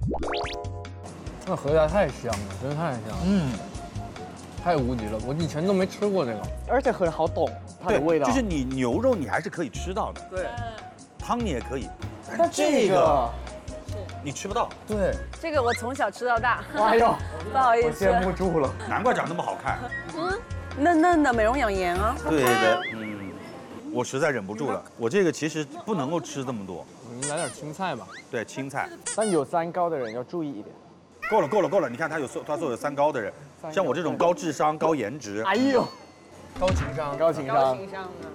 那河虾太香了，真的太香了，太无敌了！我以前都没吃过这个， 而且很好懂它的味道。 就是你牛肉你还是可以吃到的， 对汤你也可以， 但这个， 你吃不到， 对， 这个我从小吃到大。 哎呦， 不好意我思。 羡慕住了。 难怪长那么好看。 嫩嫩的，美容养颜啊。 对的，我实在忍不住了，我这个其实不能够吃这么多， 我们来点青菜吧。 对，青菜。 但有三高的人要注意一点。 够了，你看他说有三高的人，像我这种高智商、高颜值， 哎呦， 高情商， 高情商。 高情商的。